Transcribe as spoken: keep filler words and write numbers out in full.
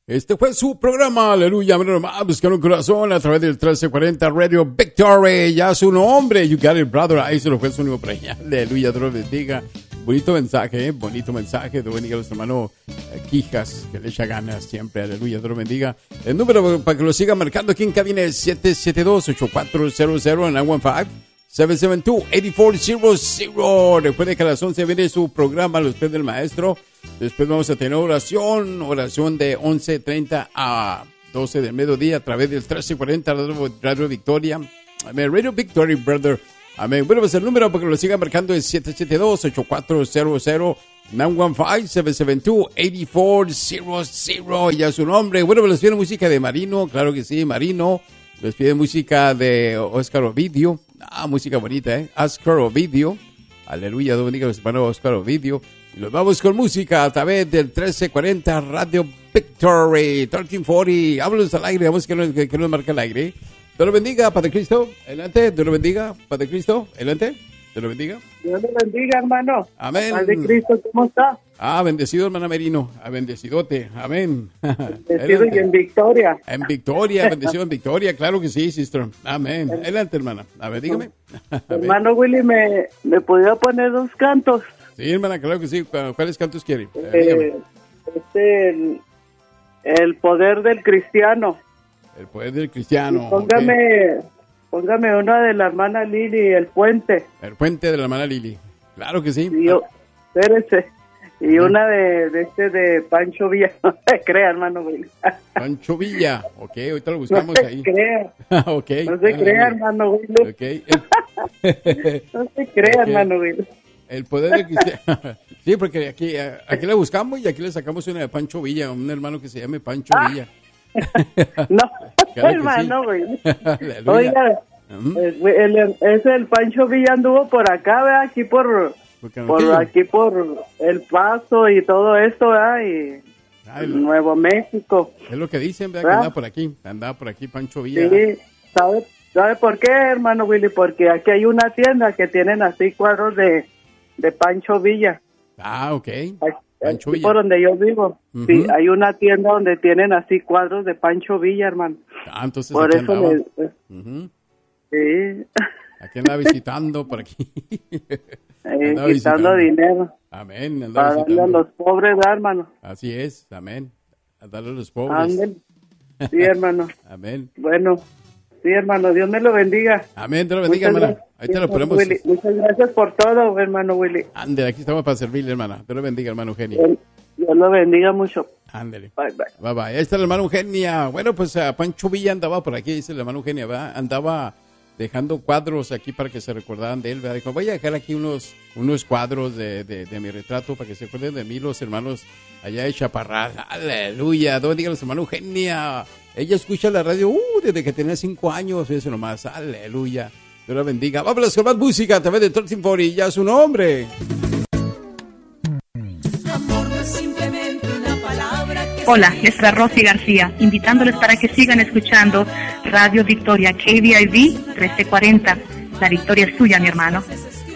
Este fue su programa, aleluya, buscar un corazón a través del trece cuarenta Radio Victory, ya su nombre, you got it, brother, ahí se lo fue su único por allá, aleluya, Dios los bendiga, bonito mensaje, eh, bonito mensaje, Dios bendiga a los hermanos eh, Quijas, que le echa ganas siempre, aleluya, Dios los bendiga. El número para que lo siga marcando aquí en cabina es siete siete dos, ocho cuatro cero cero, nueve uno cinco, siete siete dos, ocho cuatro cero cero. Recuerde que a las once viene su programa, Los Pies del Maestro. Después vamos a tener oración, oración de once treinta a doce del mediodía a través del trece cuarenta Radio, Radio Victoria. Amén, Radio Victory, brother. Amén. Bueno, pues el número para que lo sigan marcando es siete siete dos, ocho cuatro cero cero, nueve uno cinco, siete siete dos, ocho cuatro cero cero. Ya su nombre. Bueno, pues les pide música de Marino, claro que sí, Marino. Les pide música de Oscar Ovidio. Ah, música bonita, ¿eh? Oscar Ovidio. Aleluya, Dios bendiga a los hermanos Oscar Ovidio. Y nos vamos con música a través del trece cuarenta Radio Victory, trece cuarenta. Háblanos al aire, vamos que nos, que, que nos marca el aire. Dios lo bendiga, Padre Cristo, adelante. Dios lo bendiga, Padre Cristo, adelante. Dios lo bendiga. Dios lo bendiga, hermano. Amén. Padre Cristo, ¿cómo está? Ah, bendecido, hermana Merino. Ah, bendecidote. Amén. Bendecido y en victoria. En victoria, bendecido en victoria. Claro que sí, sister. Amén. Adelante, hermana. A ver, dígame. Hermano Willy, ¿me, me podía poner dos cantos? Sí, hermana, claro que sí. ¿Cuáles cantos quiere? Eh, este, el, el poder del cristiano. El poder del cristiano. Y póngame, okay. póngame una de la hermana Lili, El Puente. El Puente de la hermana Lili. Claro que sí. Y yo, espérese. Y una de, de este de Pancho Villa. No se crea, hermano Willy. Pancho Villa. Ok, ahorita lo buscamos no se ahí. Crea. okay. No se crea, hermano Willy. Okay. No se crea, okay. hermano Willy. El poder del cristiano. Sí, porque aquí, aquí le buscamos y aquí le sacamos una de Pancho Villa, un hermano que se llame Pancho ah. Villa. No, claro hermano, sí. Willy. Oiga, uh-huh. el, el, ese el Pancho Villa anduvo por acá, ¿verdad? Aquí por... Por aquí, por El Paso y todo esto, ¿verdad? Y Ay, Nuevo México. Es lo que dicen, ¿verdad? ¿verdad? Que andaba por aquí, andaba por aquí Pancho Villa. Sí, ¿sabe, ¿sabe por qué, hermano Willy? Porque aquí hay una tienda que tienen así cuadros de, de Pancho Villa. Ah, ok. Pancho Villa. Por donde yo vivo. Uh-huh. Sí, hay una tienda donde tienen así cuadros de Pancho Villa, hermano. Ah, entonces por aquí eso andaba. le, uh-huh. Sí. Aquí andaba visitando por aquí. Eh, quitando visitando. dinero. Amén. Para darle a los pobres, hermano. Así es, amén. A darle a los pobres. Amén. Sí, hermano. Amén. Bueno, sí, hermano, Dios me lo bendiga. Amén, Dios lo bendiga, muchas hermana. Ahí te lo ponemos. Willy. Muchas gracias por todo, hermano Willy. Ándale, aquí estamos para servirle, hermana. Dios lo bendiga, hermano Eugenio. Dios, Dios lo bendiga mucho. Ándale. Bye, bye. Bye, bye. Ahí está el hermano Eugenia. Bueno, pues uh, Pancho Villa andaba por aquí, dice el hermano Eugenia, ¿verdad? Andaba dejando cuadros aquí para que se recordaran de él, ¿verdad? Dijo, voy a dejar aquí unos, unos cuadros de, de, de mi retrato para que se acuerden de mí los hermanos allá de Chaparral. Aleluya, ¿dónde digan los hermanos Eugenia? Ella escucha la radio uh, desde que tenía cinco años, fíjense nomás, aleluya. Dios la bendiga. Vamos con más música a través de trece cuarenta y ya su nombre. Hola, es la Rosy García, invitándoles para que sigan escuchando Radio Victoria K V I V trece cuarenta. La victoria es suya, mi hermano.